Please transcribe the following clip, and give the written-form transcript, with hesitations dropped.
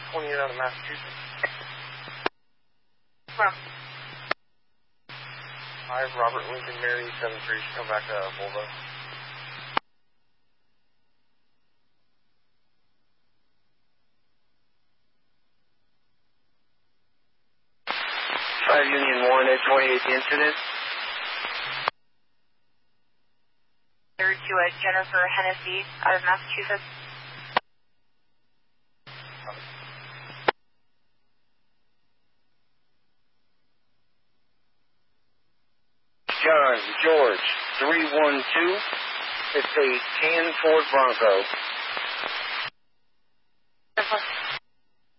28 out of Massachusetts. From? 5 Robert Lincoln Mary 73. Should come back to Volvo. 5 Union 1 at 28 incident. 3rd to Jennifer Hennessy out of Massachusetts. John George 312. It's a tan Ford Bronco.